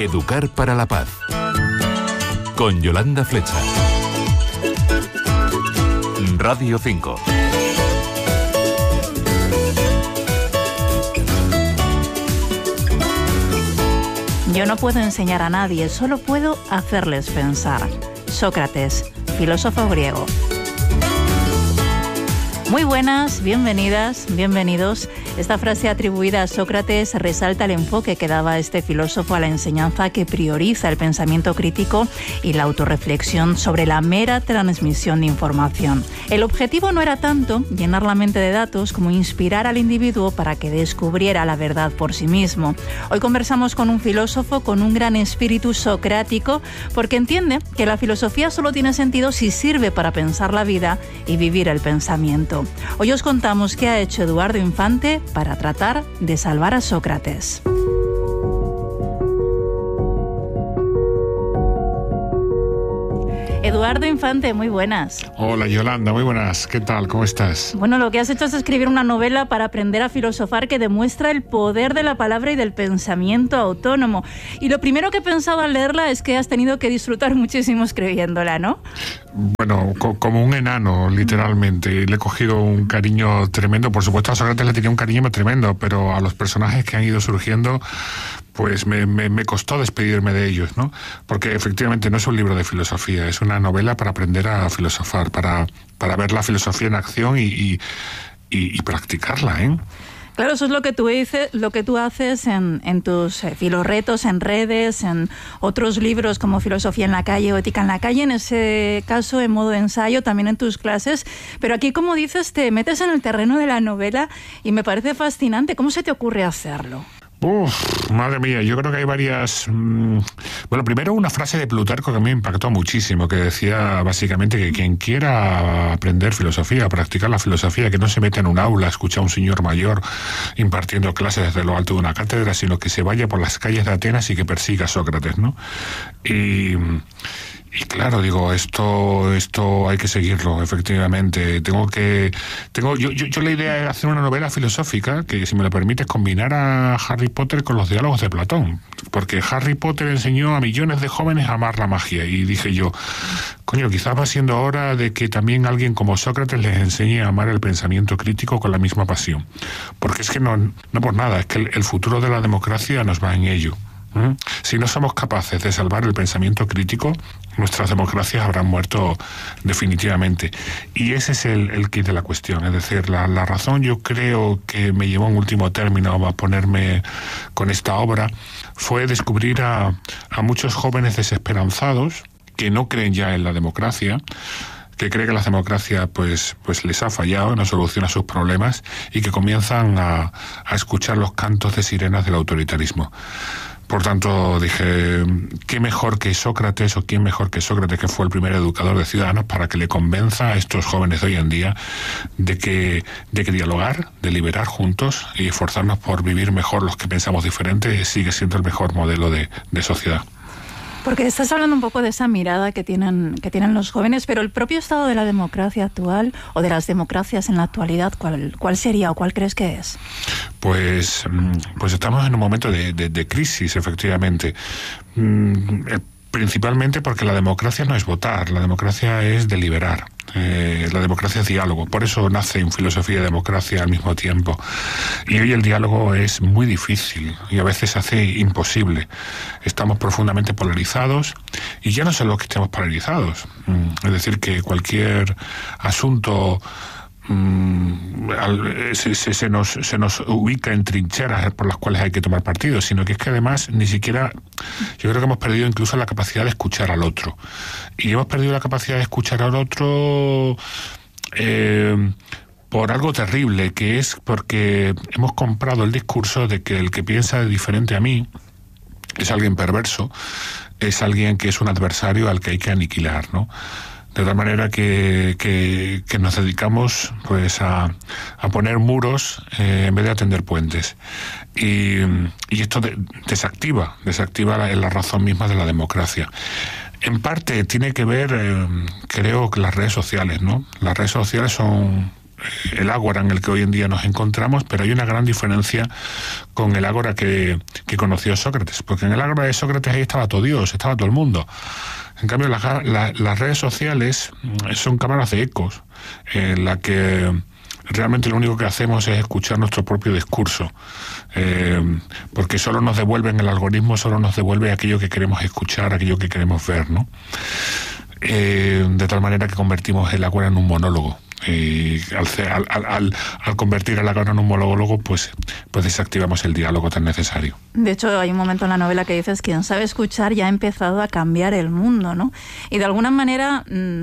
Educar para la paz. Con Yolanda Flecha. Radio 5. Yo no puedo enseñar a nadie, solo puedo hacerles pensar. Sócrates, filósofo griego. Muy buenas, bienvenidas, bienvenidos. Esta frase atribuida a Sócrates resalta el enfoque que daba este filósofo a la enseñanza, que prioriza el pensamiento crítico y la autorreflexión sobre la mera transmisión de información. El objetivo no era tanto llenar la mente de datos como inspirar al individuo para que descubriera la verdad por sí mismo. Hoy conversamos con un filósofo con un gran espíritu socrático, porque entiende que la filosofía solo tiene sentido si sirve para pensar la vida y vivir el pensamiento. Hoy os contamos qué ha hecho Eduardo Infante para tratar de salvar a Sócrates. Eduardo Infante, muy buenas. Hola Yolanda, muy buenas. ¿Qué tal? ¿Cómo estás? Bueno, lo que has hecho es escribir una novela para aprender a filosofar que demuestra el poder de la palabra y del pensamiento autónomo. Y lo primero que he pensado al leerla es que has tenido que disfrutar muchísimo escribiéndola, ¿no? Bueno, como un enano, literalmente. Le he cogido un cariño tremendo. Por supuesto, a Sócrates le tenía un cariño tremendo, pero a los personajes que han ido surgiendo, pues me costó despedirme de ellos, ¿no? Porque efectivamente no es un libro de filosofía, es una novela para aprender a filosofar, para ver la filosofía en acción y practicarla, ¿eh? Claro, eso es lo que tú dices, lo que tú haces en tus filorretos, en redes, en otros libros como Filosofía en la calle o Ética en la calle, en ese caso en modo ensayo, también en tus clases. Pero aquí, como dices, te metes en el terreno de la novela y me parece fascinante. ¿Cómo se te ocurre hacerlo? Madre mía, yo creo que hay varias... Bueno, primero una frase de Plutarco que a mí me impactó muchísimo, que decía básicamente que quien quiera aprender filosofía, practicar la filosofía, que no se meta en un aula a escuchar a un señor mayor impartiendo clases desde lo alto de una cátedra, sino que se vaya por las calles de Atenas y que persiga a Sócrates, ¿no? Y claro, digo, esto hay que seguirlo, efectivamente. Yo la idea es hacer una novela filosófica que, si me lo permites, combinar a Harry Potter con los diálogos de Platón. Porque Harry Potter enseñó a millones de jóvenes a amar la magia. Y dije yo, coño, quizás va siendo hora de que también alguien como Sócrates les enseñe a amar el pensamiento crítico con la misma pasión. Porque es que no por nada, es que el futuro de la democracia nos va en ello. Si no somos capaces de salvar el pensamiento crítico, nuestras democracias habrán muerto definitivamente. Y ese es el quid de la cuestión. Es decir, la razón, yo creo, que me llevó en último término a ponerme con esta obra fue descubrir a muchos jóvenes desesperanzados que no creen ya en la democracia, que creen que la democracia pues les ha fallado, no soluciona sus problemas, y que comienzan a escuchar los cantos de sirenas del autoritarismo. Por tanto, dije, ¿qué mejor que Sócrates, o quién mejor que Sócrates, que fue el primer educador de ciudadanos, para que le convenza a estos jóvenes de hoy en día de que dialogar, deliberar juntos y esforzarnos por vivir mejor los que pensamos diferente sigue siendo el mejor modelo de sociedad? Porque estás hablando un poco de esa mirada que tienen los jóvenes, pero el propio estado de la democracia actual, o de las democracias en la actualidad, ¿cuál sería o cuál crees que es? Pues estamos en un momento de crisis, efectivamente. Principalmente porque la democracia no es votar, la democracia es deliberar. La democracia es diálogo, por eso nace en filosofía y democracia al mismo tiempo. Y hoy el diálogo es muy difícil y a veces se hace imposible. Estamos profundamente polarizados, y ya no solo que estemos polarizados, es decir, que cualquier asunto se nos ubica en trincheras por las cuales hay que tomar partido, sino que es que además ni siquiera, yo creo que hemos perdido incluso la capacidad de escuchar al otro, y hemos perdido la capacidad de escuchar al otro por algo terrible, que es porque hemos comprado el discurso de que el que piensa diferente a mí es alguien perverso, es alguien que es un adversario al que hay que aniquilar, ¿no? De tal manera que nos dedicamos pues a poner muros en vez de atender puentes. Y esto desactiva la razón misma de la democracia. En parte tiene que ver, creo, que las redes sociales, ¿no? Las redes sociales son el ágora en el que hoy en día nos encontramos, pero hay una gran diferencia con el ágora que conoció Sócrates, porque en el ágora de Sócrates ahí estaba todo Dios, estaba todo el mundo. En cambio, las redes sociales son cámaras de ecos, en la que realmente lo único que hacemos es escuchar nuestro propio discurso, porque solo nos devuelven, el algoritmo solo nos devuelve aquello que queremos escuchar, aquello que queremos ver, ¿no? De tal manera que convertimos el ágora en un monólogo. Y al convertir el ágora en un monólogo, pues desactivamos el diálogo tan necesario. De hecho, hay un momento en la novela que dices: quien sabe escuchar ya ha empezado a cambiar el mundo, ¿no? Y de alguna manera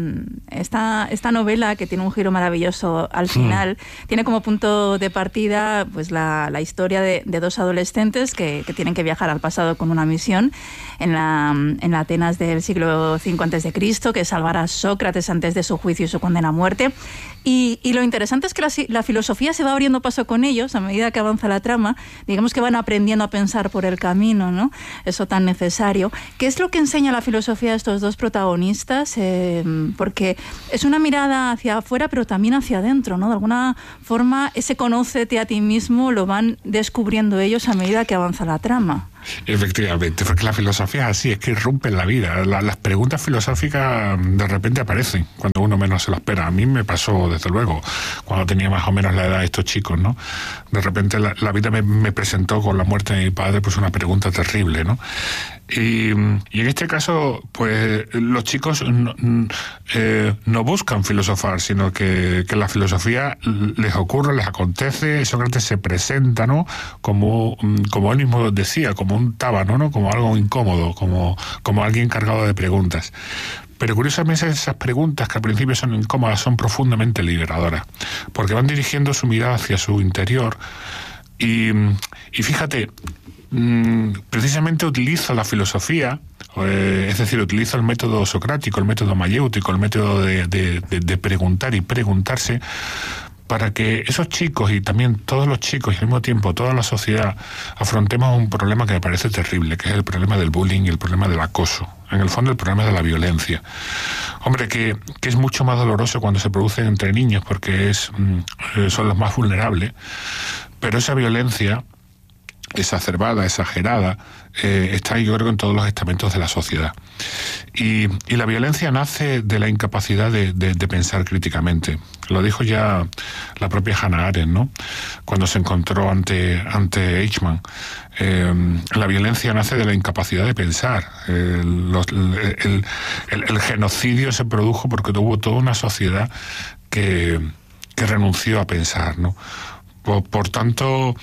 esta novela, que tiene un giro maravilloso al final, tiene como punto de partida pues la historia de dos adolescentes que tienen que viajar al pasado con una misión en la Atenas del siglo V a.C., que es salvar a Sócrates antes de su juicio y su condena a muerte. Y lo interesante es que la filosofía se va abriendo paso con ellos a medida que avanza la trama. Digamos que van aprendiendo a pensar por el camino, ¿no? Eso tan necesario. ¿Qué es lo que enseña la filosofía a estos dos protagonistas? Porque es una mirada hacia afuera, pero también hacia adentro, ¿no? De alguna forma, ese conócete a ti mismo lo van descubriendo ellos a medida que avanza la trama. Efectivamente, porque la filosofía es así, es que irrumpe en la vida. Las preguntas filosóficas de repente aparecen cuando uno menos se lo espera. A mí me pasó, desde luego, cuando tenía más o menos la edad de estos chicos, ¿no? De repente la vida me presentó con la muerte de mi padre pues una pregunta terrible, ¿no? Y en este caso, pues los chicos no buscan filosofar, sino que la filosofía les ocurre, les acontece. Sócrates se presenta, ¿no? Como él mismo decía, como un tábano, ¿no? Como algo incómodo, como alguien cargado de preguntas. Pero curiosamente esas preguntas, que al principio son incómodas, son profundamente liberadoras, porque van dirigiendo su mirada hacia su interior. Y fíjate, precisamente utilizo la filosofía, es decir, utilizo el método socrático, el método mayéutico, el método de preguntar y preguntarse, para que esos chicos y también todos los chicos y al mismo tiempo toda la sociedad afrontemos un problema que me parece terrible, que es el problema del bullying y el problema del acoso. En el fondo, el problema de la violencia. Hombre, que es mucho más doloroso cuando se produce entre niños, porque son los más vulnerables, pero esa violencia exacerbada, exagerada, está, yo creo, en todos los estamentos de la sociedad. Y la violencia nace de la incapacidad de pensar críticamente. Lo dijo ya la propia Hannah Arendt, ¿no? Cuando se encontró ante Eichmann. La violencia nace de la incapacidad de pensar. El genocidio se produjo porque hubo toda una sociedad que renunció a pensar, ¿no? Por tanto,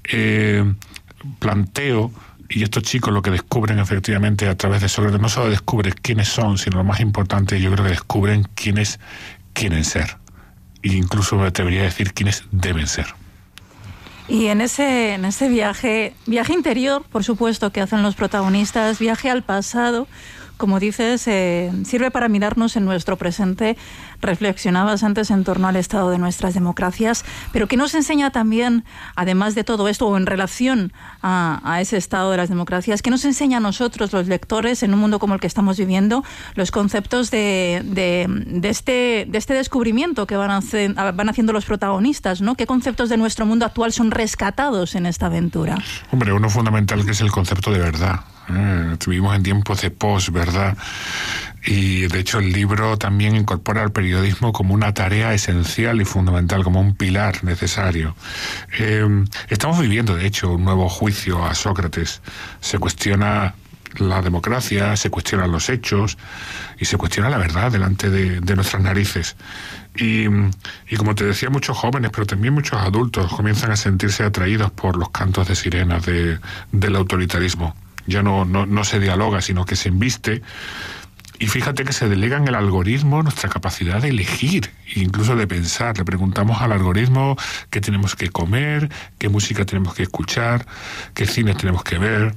planteo, y estos chicos lo que descubren efectivamente a través de Sócrates, no solo descubren quiénes son, sino lo más importante, yo creo que descubren quiénes quieren ser. E incluso me atrevería a decir quiénes deben ser. Y en ese viaje interior, por supuesto, que hacen los protagonistas, viaje al pasado, como dices, sirve para mirarnos en nuestro presente. Reflexionabas antes en torno al estado de nuestras democracias, pero ¿qué nos enseña también, además de todo esto, o en relación a ese estado de las democracias, qué nos enseña a nosotros, los lectores, en un mundo como el que estamos viviendo, los conceptos de este descubrimiento que van haciendo los protagonistas, ¿no? ¿Qué conceptos de nuestro mundo actual son rescatados en esta aventura? Hombre, uno fundamental, que es el concepto de verdad. Vivimos en tiempos de posverdad, y de hecho el libro también incorpora el periodismo como una tarea esencial y fundamental, como un pilar necesario. Estamos viviendo, de hecho, un nuevo juicio a Sócrates. Se cuestiona la democracia, se cuestionan los hechos y se cuestiona la verdad delante de nuestras narices. Y como te decía, muchos jóvenes, pero también muchos adultos, comienzan a sentirse atraídos por los cantos de sirenas del autoritarismo. Ya no se dialoga, sino que se embiste. Y fíjate que se delega en el algoritmo nuestra capacidad de elegir, incluso de pensar. Le preguntamos al algoritmo qué tenemos que comer, qué música tenemos que escuchar, qué cine tenemos que ver.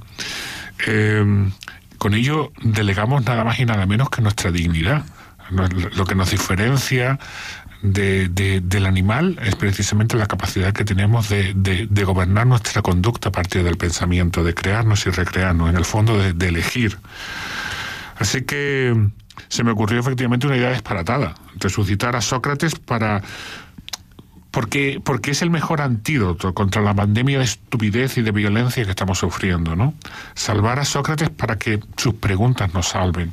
Con ello delegamos nada más y nada menos que nuestra dignidad. Lo que nos diferencia del animal es precisamente la capacidad que tenemos de gobernar nuestra conducta a partir del pensamiento, de crearnos y recrearnos, en el fondo de elegir. Así que se me ocurrió efectivamente una idea disparatada: resucitar a Sócrates para Porque es el mejor antídoto contra la pandemia de estupidez y de violencia que estamos sufriendo, ¿no? Salvar a Sócrates para que sus preguntas nos salven.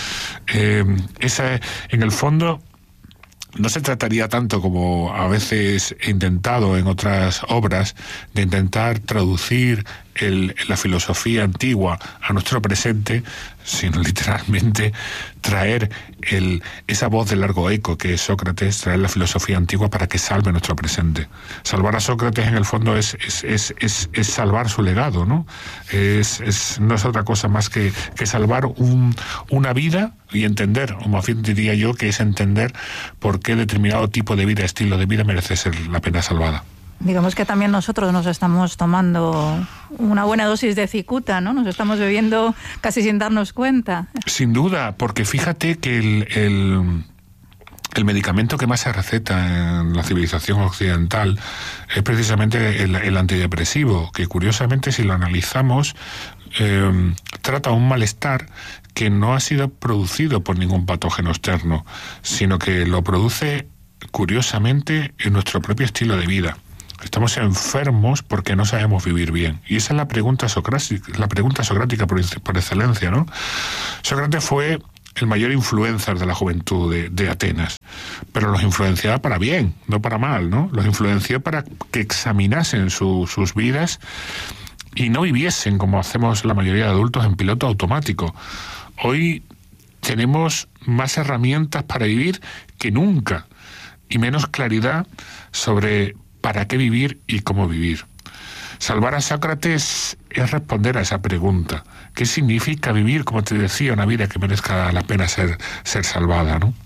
En el fondo, no se trataría tanto como a veces he intentado en otras obras, de intentar traducir la filosofía antigua a nuestro presente, sino literalmente traer esa voz de largo eco que es Sócrates, traer la filosofía antigua para que salve nuestro presente. Salvar a Sócrates en el fondo es salvar su legado, ¿no? No es otra cosa más que salvar una vida y entender, o más bien diría yo, que es entender por qué determinado tipo de vida, estilo de vida merece ser la pena salvada. Digamos que también nosotros nos estamos tomando una buena dosis de cicuta, ¿no? Nos estamos bebiendo casi sin darnos cuenta. Sin duda, porque fíjate que el medicamento que más se receta en la civilización occidental es precisamente el antidepresivo, que curiosamente, si lo analizamos, trata un malestar que no ha sido producido por ningún patógeno externo, sino que lo produce, curiosamente, en nuestro propio estilo de vida. Estamos enfermos porque no sabemos vivir bien. Y esa es la pregunta socrática por excelencia, ¿no? Sócrates fue el mayor influencer de la juventud de Atenas, pero los influenciaba para bien, no para mal, ¿no? Los influenció para que examinasen sus vidas y no viviesen como hacemos la mayoría de adultos en piloto automático. Hoy tenemos más herramientas para vivir que nunca y menos claridad sobre para qué vivir y cómo vivir. Salvar a Sócrates es responder a esa pregunta. ¿Qué significa vivir, como te decía, una vida que merezca la pena ser salvada, ¿no?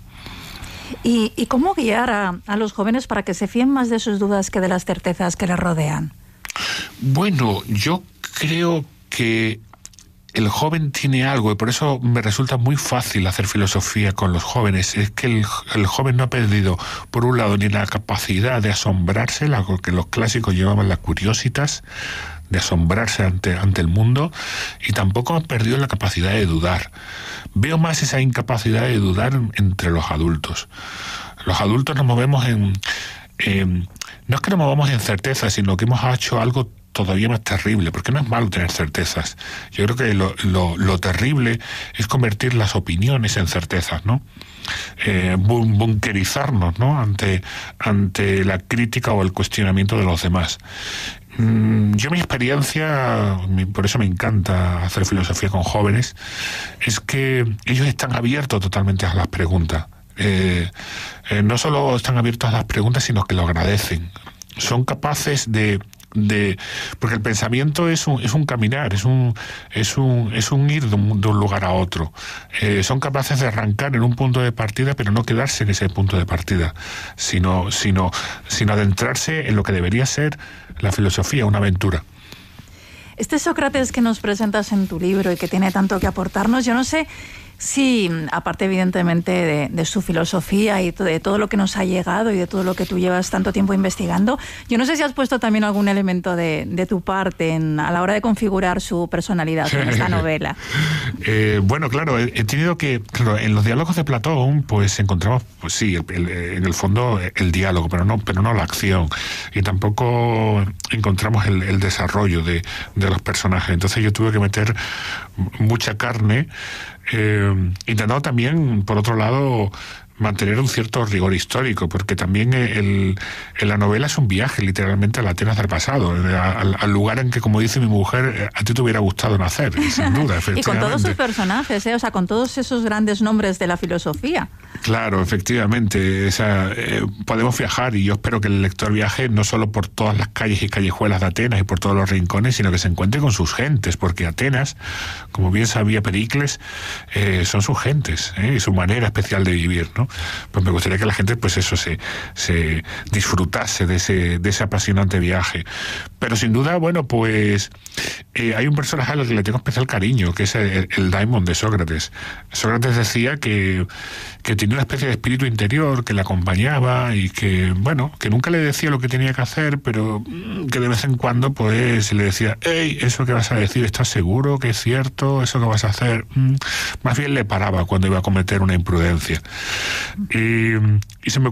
¿Y cómo guiar a los jóvenes para que se fíen más de sus dudas que de las certezas que les rodean? Bueno, yo creo que el joven tiene algo, y por eso me resulta muy fácil hacer filosofía con los jóvenes. Es que el joven no ha perdido, por un lado, ni la capacidad de asombrarse, lo que los clásicos llamaban la curiositas, de asombrarse ante el mundo, y tampoco ha perdido la capacidad de dudar. Veo más esa incapacidad de dudar entre los adultos. Los adultos nos movemos no es que nos movamos en certezas, sino que hemos hecho algo todavía más terrible, porque no es malo tener certezas. Yo creo que lo terrible es convertir las opiniones en certezas, ¿no? Bunkerizarnos, ¿no? ante la crítica o el cuestionamiento de los demás. Yo mi experiencia, por eso me encanta hacer filosofía con jóvenes, es que ellos están abiertos totalmente a las preguntas. No solo están abiertos a las preguntas, sino que lo agradecen. Son capaces porque el pensamiento es un caminar, es un ir de un lugar a otro. Son capaces de arrancar en un punto de partida, pero no quedarse en ese punto de partida, sino adentrarse en lo que debería ser la filosofía, una aventura. Este Sócrates que nos presentas en tu libro y que tiene tanto que aportarnos, yo no sé si, aparte evidentemente de su filosofía y de todo lo que nos ha llegado y de todo lo que tú llevas tanto tiempo investigando, yo no sé si has puesto también algún elemento de tu parte a la hora de configurar su personalidad en esta novela. Bueno, claro, he tenido que... Claro, en los diálogos de Platón, pues encontramos, pues sí, en el fondo el diálogo, pero no la acción. Y tampoco encontramos el desarrollo de los personajes. Entonces yo tuve que meter mucha carne, intentando también, por otro lado, mantener un cierto rigor histórico, porque también en la novela es un viaje literalmente a la Atenas del pasado, al lugar en que, como dice mi mujer, a ti te hubiera gustado nacer, sin duda, efectivamente. Y con todos sus personajes, o sea, con todos esos grandes nombres de la filosofía. Claro, efectivamente, podemos viajar, y yo espero que el lector viaje no solo por todas las calles y callejuelas de Atenas y por todos los rincones, sino que se encuentre con sus gentes, porque Atenas, como bien sabía Pericles, son sus gentes, y su manera especial de vivir, ¿no? Pues me gustaría que la gente, pues eso, se disfrutase de ese apasionante viaje. Pero sin duda, bueno, pues hay un personaje al que le tengo especial cariño, que es el daimon de Sócrates. Sócrates decía que tenía una especie de espíritu interior que le acompañaba y que, bueno, que nunca le decía lo que tenía que hacer, pero que de vez en cuando, pues, le decía: hey, eso que vas a decir, ¿estás seguro que es cierto? ¿Eso que vas a hacer? Más bien le paraba cuando iba a cometer una imprudencia. Y se me ocurrió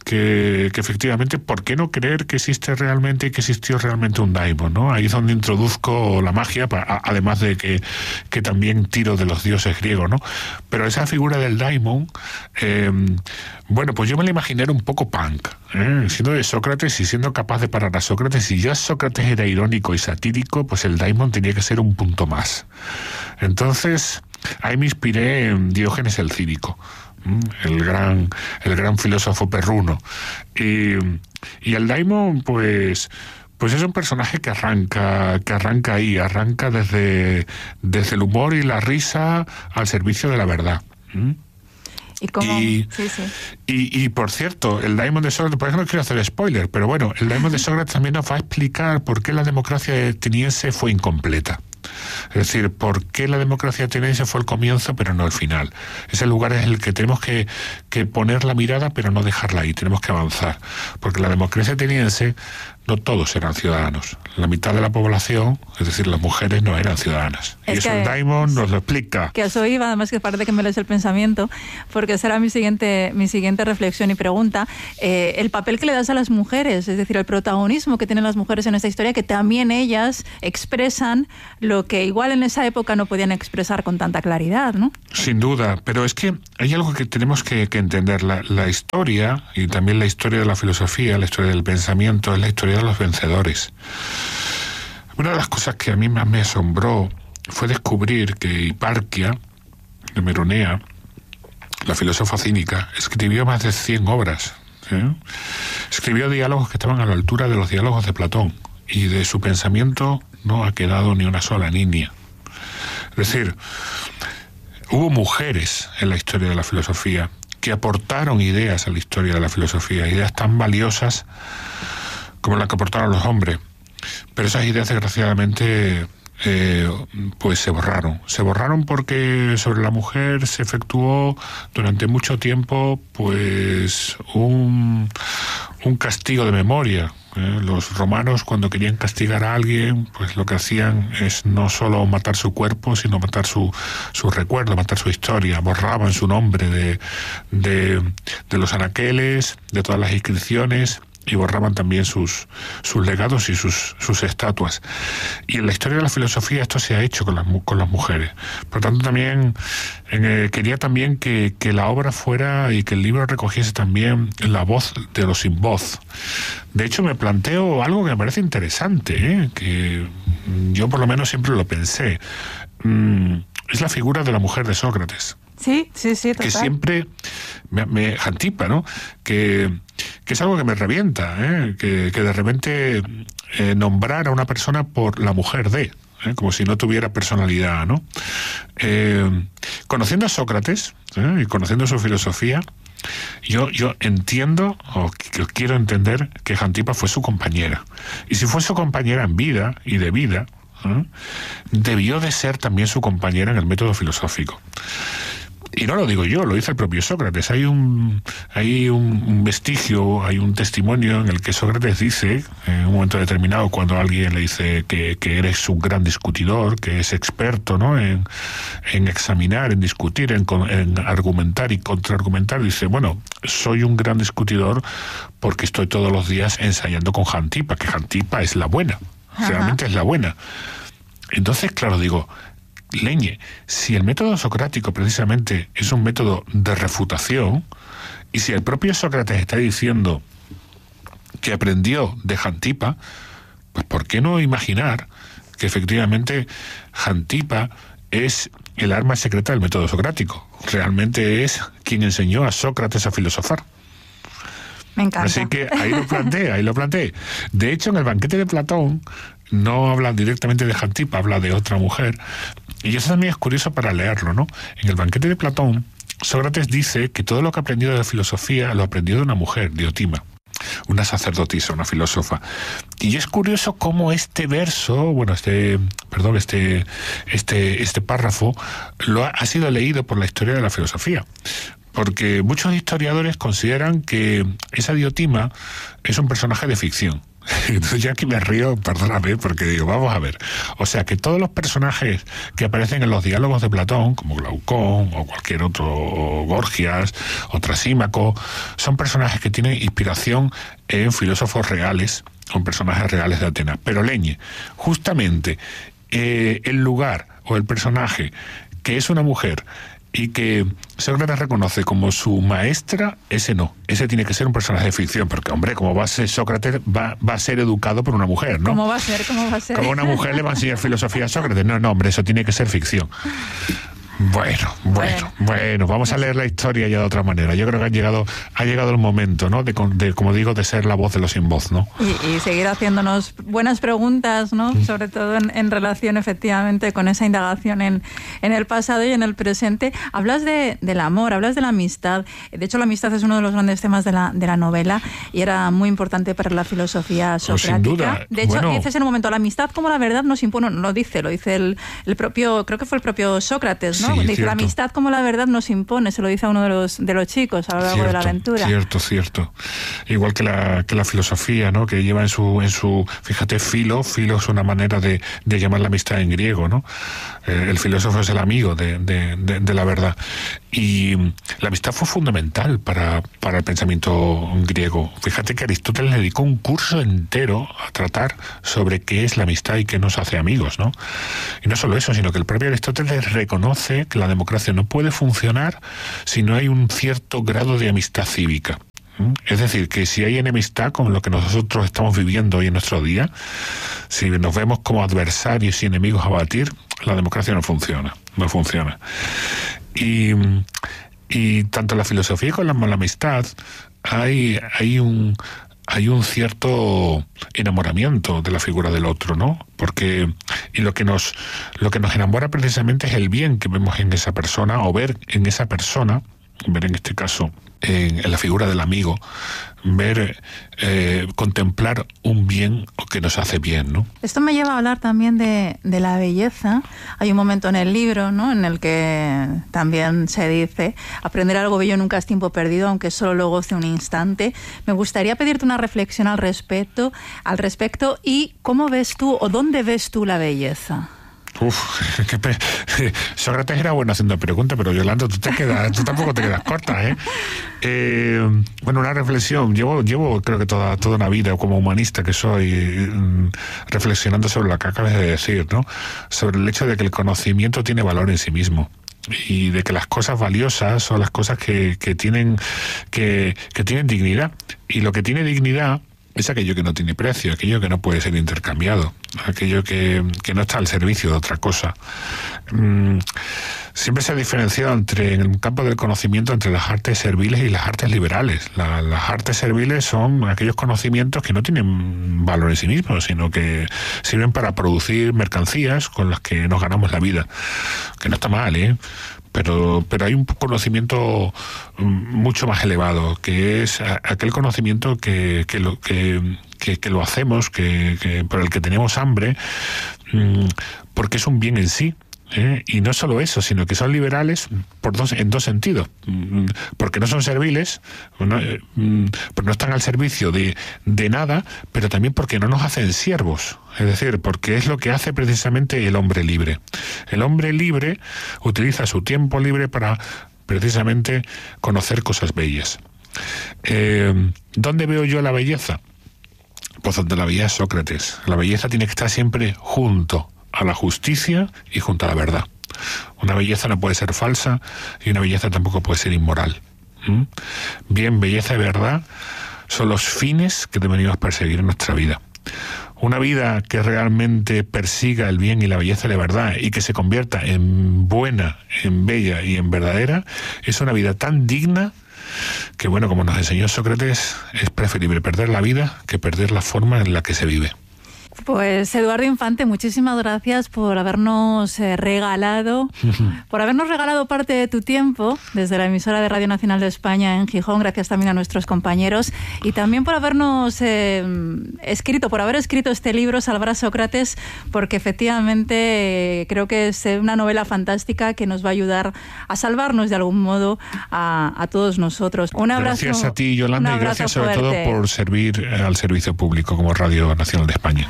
que efectivamente, ¿por qué no creer que existe realmente y que existió realmente un daimon, ¿no? Ahí es donde introduzco la magia, además de que también tiro de los dioses griegos, ¿no? Pero esa figura del daimon, bueno, pues yo me la imaginé un poco punk, siendo de Sócrates y siendo capaz de parar a Sócrates. Si ya Sócrates era irónico y satírico, pues el daimon tenía que ser un punto más. Entonces, ahí me inspiré en Diógenes el Cínico, el gran filósofo perruno. Y el daimon, pues es un personaje que arranca ahí, arranca desde el humor y la risa al servicio de la verdad. Y por cierto, el daimon de Sócrates, por ejemplo, no quiero hacer spoiler, pero bueno, el daimon de Sócrates también nos va a explicar por qué la democracia ateniense fue incompleta. Es decir, ¿por qué la democracia ateniense fue el comienzo pero no el final? Ese lugar es el que tenemos que poner la mirada pero no dejarla ahí, tenemos que avanzar. Porque la democracia ateniense no todos eran ciudadanos. La mitad de la población, es decir, las mujeres, no eran ciudadanas. Y eso el daimon nos lo explica. Que a eso iba, además que parece que me lees el pensamiento, porque esa era mi siguiente reflexión y pregunta. El papel que le das a las mujeres, es decir, el protagonismo que tienen las mujeres en esta historia, que también ellas expresan lo que igual en esa época no podían expresar con tanta claridad, ¿no? Sin duda, pero es que hay algo que tenemos que entender. La historia, y también la historia de la filosofía, la historia del pensamiento, es la historia de los vencedores. Una de las cosas que a mí más me asombró fue descubrir que Hiparquia, de Meronea, la filósofa cínica, escribió más de 100 obras. Escribió diálogos que estaban a la altura de los diálogos de Platón, y de su pensamiento no ha quedado ni una sola línea. Es decir, hubo mujeres en la historia de la filosofía que aportaron ideas a la historia de la filosofía, ideas tan valiosas como las que aportaron los hombres. Pero esas ideas, desgraciadamente, pues se borraron. Se borraron porque sobre la mujer se efectuó durante mucho tiempo pues un castigo de memoria. Los romanos, cuando querían castigar a alguien, pues lo que hacían es no solo matar su cuerpo, sino matar su recuerdo, matar su historia. Borraban su nombre de los anaqueles, de todas las inscripciones, y borraban también sus legados y sus estatuas. Y en la historia de la filosofía esto se ha hecho con las mujeres. Por lo tanto, también quería también que la obra fuera, y que el libro recogiese también la voz de los sin voz. De hecho, me planteo algo que me parece interesante, que yo por lo menos siempre lo pensé. Es la figura de la mujer de Sócrates. Sí, total. Que siempre me Jantipa, ¿no? Que es algo que me revienta, que de repente nombrar a una persona por la mujer de, como si no tuviera personalidad, ¿no? Conociendo a Sócrates y conociendo su filosofía, yo entiendo, o quiero entender, que Jantipa fue su compañera. Y si fue su compañera en vida y de vida, debió de ser también su compañera en el método filosófico. Y no lo digo yo, lo dice el propio Sócrates. Hay un vestigio, hay un testimonio en el que Sócrates dice, en un momento determinado, cuando alguien le dice que eres un gran discutidor, que es experto, ¿no?, en examinar, en discutir, en argumentar y contraargumentar, dice, bueno, soy un gran discutidor porque estoy todos los días ensayando con Jantipa, que Jantipa es la buena, realmente es la buena. Entonces, claro, digo, leñe, si el método socrático precisamente es un método de refutación, y si el propio Sócrates está diciendo que aprendió de Jantipa, pues ¿por qué no imaginar que efectivamente Jantipa es el arma secreta del método socrático? Realmente es quien enseñó a Sócrates a filosofar. Me encanta. Así que ahí lo planteé. De hecho, en el banquete de Platón no habla directamente de Jantipa, habla de otra mujer. Y eso también es curioso para leerlo, ¿no? En el banquete de Platón, Sócrates dice que todo lo que ha aprendido de filosofía lo aprendió de una mujer, Diotima, una sacerdotisa, una filósofa. Y es curioso cómo este verso, este párrafo ha sido leído por la historia de la filosofía. Porque muchos historiadores consideran que esa Diotima es un personaje de ficción, Entonces yo aquí me río, perdóname, porque digo, vamos a ver. O sea, que todos los personajes que aparecen en los diálogos de Platón, como Glaucón o cualquier otro, o Gorgias o Trasímaco, son personajes que tienen inspiración en filósofos reales, o personajes reales de Atenas. Pero Leñe, justamente el lugar o el personaje que es una mujer y que Sócrates reconoce como su maestra, ese no. Ese tiene que ser un personaje de ficción, porque, hombre, como va a ser Sócrates, va a ser educado por una mujer, ¿no? ¿Cómo va a ser? Como una mujer le va a enseñar filosofía a Sócrates. No, hombre, eso tiene que ser ficción. Bueno, vamos a leer la historia ya de otra manera. Yo creo que ha llegado el momento, ¿no? De, como digo, de ser la voz de los sin voz, ¿no? Y seguir haciéndonos buenas preguntas, ¿no? Sobre todo en relación, efectivamente, con esa indagación en el pasado y en el presente. Hablas del amor, hablas de la amistad. De hecho, la amistad es uno de los grandes temas de la novela y era muy importante para la filosofía socrática. Sin duda. De hecho, dices en un momento, la amistad como la verdad nos impone, no lo dice el propio, creo que fue el propio Sócrates, ¿no? Sí, Dice, cierto. La amistad como la verdad nos impone, se lo dice a uno de los chicos a lo largo de la aventura. Cierto. Igual que la filosofía, ¿no? Que lleva en su fíjate, filo es una manera de llamar la amistad en griego, ¿no? El filósofo es el amigo de la verdad. Y la amistad fue fundamental para el pensamiento griego. Fíjate que Aristóteles le dedicó un curso entero a tratar sobre qué es la amistad y qué nos hace amigos, ¿no? Y no solo eso, sino que el propio Aristóteles reconoce que la democracia no puede funcionar si no hay un cierto grado de amistad cívica. Es decir, que si hay enemistad con lo que nosotros estamos viviendo hoy en nuestro día, si nos vemos como adversarios y enemigos a batir, la democracia no funciona. Y tanto en la filosofía como en la amistad hay un cierto enamoramiento de la figura del otro, ¿no? Porque lo que nos enamora precisamente es el bien que vemos en esa persona, o ver en esa persona, ver en este caso en la figura del amigo, contemplar un bien o que nos hace bien, ¿no? Esto me lleva a hablar también de la belleza. Hay un momento en el libro, ¿no?, en el que también se dice: aprender algo bello nunca es tiempo perdido, aunque solo lo goce un instante. Me gustaría pedirte una reflexión al respecto y cómo ves tú o dónde ves tú la belleza. Sócrates era bueno haciendo preguntas, pero Yolanda, tú tampoco te quedas corta, ¿eh? Bueno, una reflexión. Llevo creo que toda una vida como humanista que soy, reflexionando sobre lo que acabas de decir, ¿no? Sobre el hecho de que el conocimiento tiene valor en sí mismo. Y de que las cosas valiosas son las cosas que tienen dignidad. Y lo que tiene dignidad es aquello que no tiene precio, aquello que no puede ser intercambiado, aquello que no está al servicio de otra cosa. Siempre se ha diferenciado en el campo del conocimiento entre las artes serviles y las artes liberales. Las artes serviles son aquellos conocimientos que no tienen valor en sí mismos, sino que sirven para producir mercancías con las que nos ganamos la vida. Que no está mal, ¿eh? Pero hay un conocimiento mucho más elevado, que es aquel conocimiento que lo hacemos, por el que tenemos hambre, porque es un bien en sí. Y no solo eso, sino que son liberales en dos sentidos. Porque no son serviles, porque no están al servicio de nada, pero también porque no nos hacen siervos. Es decir, porque es lo que hace precisamente el hombre libre. El hombre libre utiliza su tiempo libre para precisamente conocer cosas bellas. ¿Dónde veo yo la belleza? Pues donde la veía Sócrates. La belleza tiene que estar siempre junto a la justicia y junto a la verdad. Una belleza no puede ser falsa y una belleza tampoco puede ser inmoral. Bien, belleza y verdad son los fines que deberíamos perseguir en nuestra vida. Una vida que realmente persiga el bien y la belleza y la verdad y que se convierta en buena, en bella y en verdadera, es una vida tan digna que, bueno, como nos enseñó Sócrates, es preferible perder la vida que perder la forma en la que se vive. Pues Eduardo Infante, muchísimas gracias por habernos regalado parte de tu tiempo desde la emisora de Radio Nacional de España en Gijón. Gracias también a nuestros compañeros y también por habernos por haber escrito este libro, Salvar a Sócrates, porque efectivamente creo que es una novela fantástica que nos va a ayudar a salvarnos de algún modo a todos nosotros. Un abrazo. Gracias a ti, Yolanda, y gracias sobre todo por servir al servicio público como Radio Nacional de España.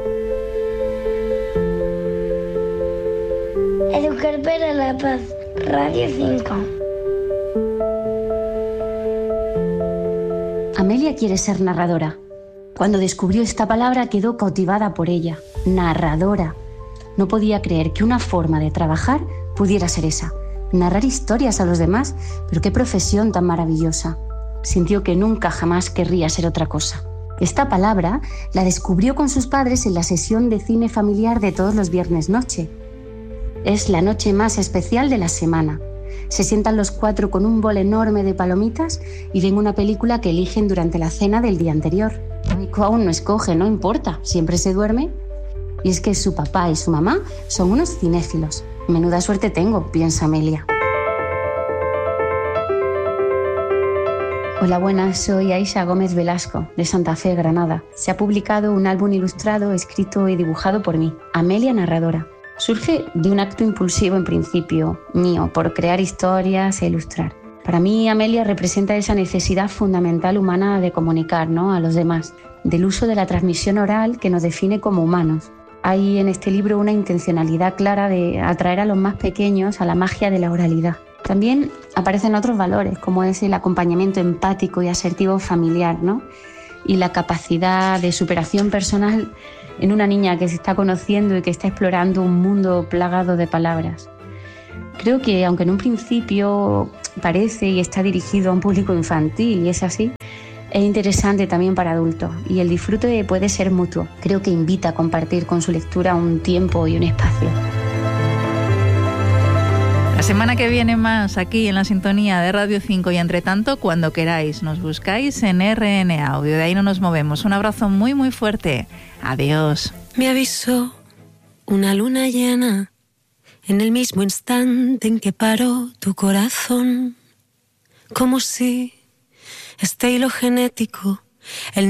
Educar para la paz, Radio 5. Amelia quiere ser narradora. Cuando descubrió esta palabra quedó cautivada por ella. Narradora. No podía creer que una forma de trabajar pudiera ser esa. Narrar historias a los demás, pero qué profesión tan maravillosa. Sintió que nunca jamás querría ser otra cosa. Esta palabra la descubrió con sus padres en la sesión de cine familiar de todos los viernes noche. Es la noche más especial de la semana. Se sientan los 4 con un bol enorme de palomitas y ven una película que eligen durante la cena del día anterior. Nico aún no escoge, no importa, siempre se duerme. Y es que su papá y su mamá son unos cinéfilos. Menuda suerte tengo, piensa Amelia. Hola, buenas, soy Aisha Gómez Velasco, de Santa Fe, Granada. Se ha publicado un álbum ilustrado, escrito y dibujado por mí, Amelia Narradora. Surge de un acto impulsivo en principio, mío, por crear historias e ilustrar. Para mí, Amelia representa esa necesidad fundamental humana de comunicar, ¿no?, a los demás, del uso de la transmisión oral que nos define como humanos. Hay en este libro una intencionalidad clara de atraer a los más pequeños a la magia de la oralidad. También aparecen otros valores, como es el acompañamiento empático y asertivo familiar, ¿no?, y la capacidad de superación personal en una niña que se está conociendo y que está explorando un mundo plagado de palabras. Creo que, aunque en un principio parece y está dirigido a un público infantil, y es así, es interesante también para adultos, y el disfrute puede ser mutuo. Creo que invita a compartir con su lectura un tiempo y un espacio. La semana que viene más aquí en la sintonía de Radio 5 y entre tanto, cuando queráis, nos buscáis en RN Audio. De ahí no nos movemos. Un abrazo muy muy fuerte. Adiós. Me avisó una luna llena en el mismo instante en que paró tu corazón. Como si este hilo genético, el